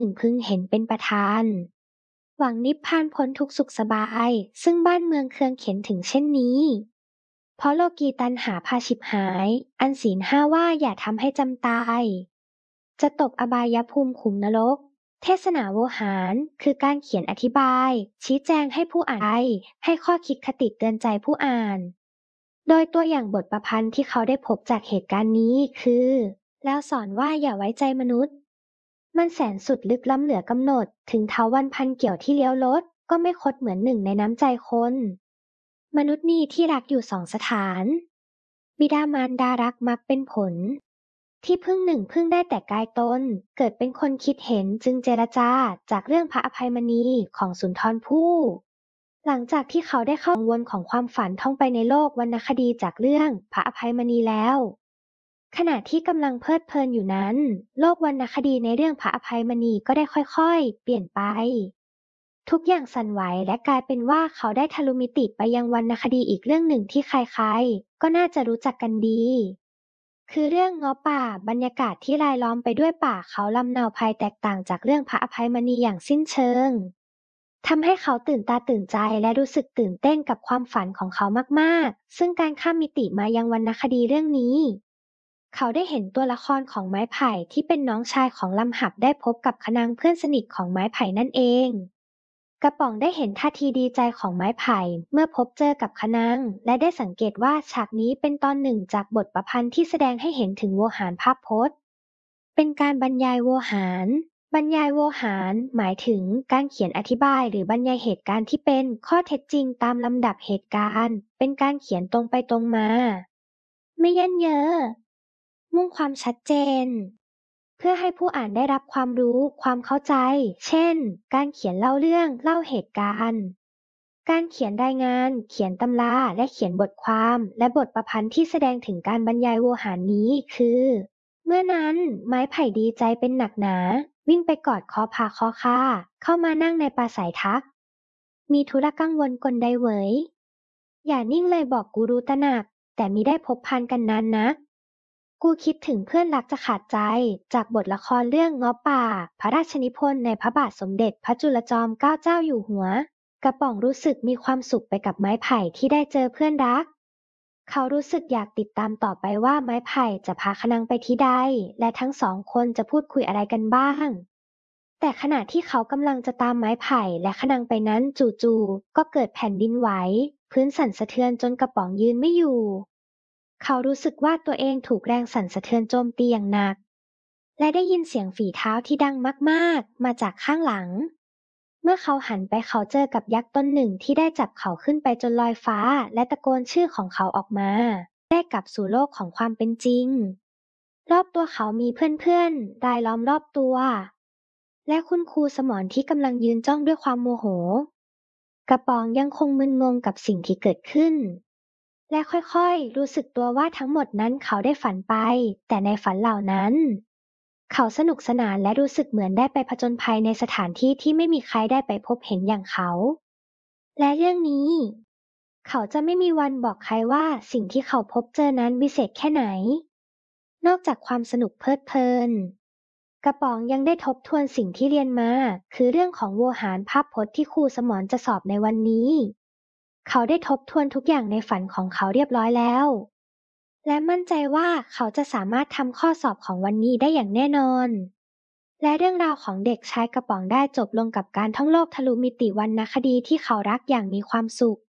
ถึงพึงเห็นเป็นประธานหวังนิพพานพ้นทุกข์สุขสบายซึ่งบ้านเมืองเคืองเข็ญถึงเช่นนี้เพราะโลกีตัณหาพาฉิบหายอันศีลห้าว่าอย่าทำให้จำตายจะตกอบายภูมิขุมนรกเทศนาโวหารคือการเขียนอธิบายชี้แจงให้ผู้อ่านให้ข้อคิดคติเตือนใจผู้อ่านโดยตัวอย่างบทประพันธ์ที่เขาได้พบจากเหตุการณ์นี้คือแล้วสอนว่าอย่าไว้ใจมนุษย์ มันแสนสุดลึกล้ำเหลือกำหนดถึงเถาวัลย์พันเกี่ยวที่เลี้ยวลดก็ไม่คดเหมือนหนึ่งในน้ำใจคนมนุษย์นี่ที่รักอยู่สองสถานบิดามารดารักมักเป็นผลที่พึ่งหนึ่งพึ่งได้แต่กายตนเกิดเป็นคนคิดเห็นจึงเจรจาจากเรื่องพระอภัยมณีของสุนทรภู่หลังจากที่เขาได้เข้าวนของความฝันท่องไปในโลกวรรณคดีจากเรื่องพระอภัยมณีแล้ว ขณะที่กำลังเพลิดเพลินอยู่นั้นโลกวรรณคดีในเรื่องพระอภัยมณีก็ได้ค่อยๆเปลี่ยนไปทุกอย่างสั่นไหวและกลายเป็นว่าเขาได้ทะลุมิติไปยังวรรณคดีอีกเรื่องหนึ่งที่ใครๆก็น่าจะรู้จักกันดีคือเรื่องเงาะป่าบรรยากาศที่รายล้อมไปด้วยป่าเขาลำเนาภัยแตกต่างจากเรื่องพระอภัยมณีอย่างสิ้นเชิงทำให้เขาตื่นตาตื่นใจและรู้สึกตื่นเต้นกับความฝันของเขามากๆซึ่งการข้ามมิติมายังวรรณคดีเรื่องนี้ เขาได้เห็นตัวละครของไม้ไผ่ที่เป็นน้องชายของลำหับได้พบกับคะนางเพื่อนสนิทของไม้ไผ่นั่นเอง กระป๋องได้เห็นท่าทีดีใจของไม้ไผ่เมื่อพบเจอกับคะนางและได้สังเกตว่าฉากนี้เป็นตอนหนึ่งจากบทประพันธ์ที่แสดงให้เห็นถึงโวหารภาพพจน์เป็นการบรรยายโวหารบรรยายโวหารหมายถึงการเขียนอธิบายหรือบรรยายเหตุการณ์ที่เป็นข้อเท็จจริงตามลำดับเหตุการณ์เป็นการเขียนตรงไปตรงมาไม่ยันเยอะ มุ่งความชัดเจนเพื่อให้ผู้อ่านได้รับความรู้ความเข้าใจเช่นการเขียนเล่าเรื่องเล่าเหตุการณ์การเขียนรายงานเขียนตำราและเขียนบทความและบทประพันธ์ที่แสดงถึงการบรรยายโวหารนี้คือเมื่อนั้นไม้ไผ่ดีใจเป็นหนักหนาวิ่งไปกอดคอพาคอคาเข้ามานั่งในปราศัยทักมีธุระกังวลกลใดเหวยอย่านิ่งเลยบอกกูรู้ตระหนักแต่มิได้พบพันกันนานนัก กูคิดถึงเพื่อนรักจะขาดใจจากบทละครเรื่องเงาะป่าพระราชนิพนธ์ในพระบาทสมเด็จพระจุลจอมเกล้าเจ้าอยู่หัวกระป๋องรู้สึกมีความสุขไปกับไม้ไผ่ที่ได้เจอเพื่อนรักเขารู้สึกอยากติดตามต่อไปว่าไม้ไผ่จะพาคะนังไปที่ใดและทั้งสองคนจะพูดคุยอะไรกันบ้างแต่ขณะที่เขากำลังจะตามไม้ไผ่และคะนังไปนั้นจู่ๆก็เกิดแผ่นดินไหวพื้นสั่นสะเทือนจนกระป๋องยืนไม่อยู่ เขารู้สึกว่าตัวเองถูกแรงสั่นสะเทือนโจมตีอย่างหนัก และได้ยินเสียงฝีเท้าที่ดังมากๆ มาจากข้างหลัง เมื่อเขาหันไปเขาเจอกับยักษ์ตนหนึ่งที่ได้จับเขาขึ้นไปจนลอยฟ้าและตะโกนชื่อของเขาออกมา ได้กลับสู่โลกของความเป็นจริง รอบตัวเขามีเพื่อนๆรายล้อมรอบตัว และคุณครูสมรที่กำลังยืนจ้องด้วยความโมโห กระป๋องยังคงมึนงงกับสิ่งที่เกิดขึ้น และค่อยๆรู้สึกตัวว่าทั้งหมดนั้นเขาได้ฝันไป แต่ในฝันเหล่านั้น เขาสนุกสนานและรู้สึกเหมือนได้ไปผจญภัยในสถานที่ที่ไม่มีใครได้ไปพบเห็นอย่างเขา และเรื่องนี้ เขาจะไม่มีวันบอกใครว่าสิ่งที่เขาพบเจอนั้นวิเศษแค่ไหน นอกจากความสนุกเพลิดเพลิน กระป๋องยังได้ทบทวนสิ่งที่เรียนมา คือเรื่องของโวหารภาพพจน์ที่ครูสมรจะสอบในวันนี้ เขาได้ทบทวนทุกอย่างในฝันของเขาเรียบร้อยแล้ว และมั่นใจว่าเขาจะสามารถทำข้อสอบของวันนี้ได้อย่างแน่นอน และเรื่องราวของเด็กชายกระป๋องได้จบลงกับการท่องโลกทะลุมิติวรรณคดีที่เขารักอย่างมีความสุข